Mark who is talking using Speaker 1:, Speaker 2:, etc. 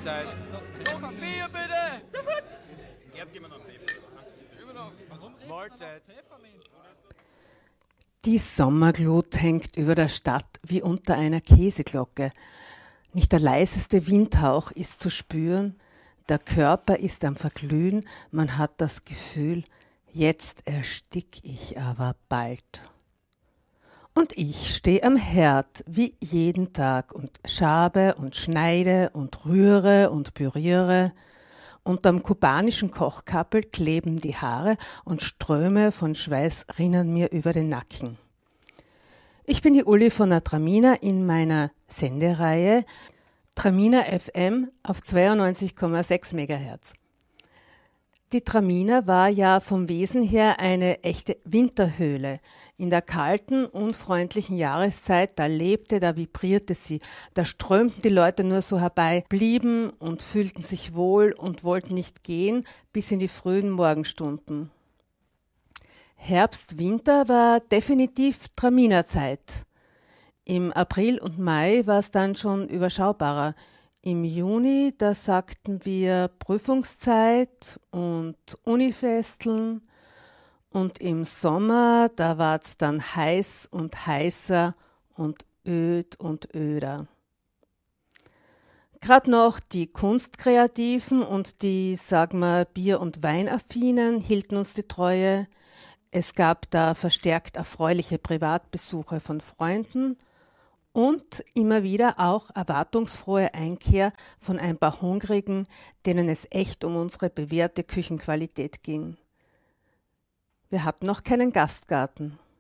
Speaker 1: Mahlzeit.
Speaker 2: Und Bier bitte!
Speaker 1: Gerd, gib mir noch einen Pfeffer.
Speaker 2: Immer noch.
Speaker 1: Mahlzeit.
Speaker 3: Die Sommerglut hängt über der Stadt wie unter einer Käseglocke. Nicht der leiseste Windhauch ist zu spüren, der Körper ist am Verglühen, man hat das Gefühl, jetzt erstick ich aber bald. Und ich stehe am Herd wie jeden Tag und schabe und schneide und rühre und püriere. Unterm kubanischen Kochkappel kleben die Haare und Ströme von Schweiß rinnen mir über den Nacken. Ich bin die Uli von der Tramina in meiner Sendereihe Tramina FM auf 92,6 MHz. Die Tramina war ja vom Wesen her eine echte Winterhöhle. In der kalten, unfreundlichen Jahreszeit, da lebte, da vibrierte sie, da strömten die Leute nur so herbei, blieben und fühlten sich wohl und wollten nicht gehen bis in die frühen Morgenstunden. Herbst, Winter war definitiv Tramina-Zeit. Im April und Mai war es dann schon überschaubarer. Im Juni, da sagten wir Prüfungszeit und Unifesteln. Und im Sommer, da war's dann heiß und heißer und öder. Gerade noch die Kunstkreativen und die, sagen wir, Bier- und Weinaffinen hielten uns die Treue. Es gab da verstärkt erfreuliche Privatbesuche von Freunden und immer wieder auch erwartungsfrohe Einkehr von ein paar Hungrigen, denen es echt um unsere bewährte Küchenqualität ging. Wir hatten noch keinen Gastgarten.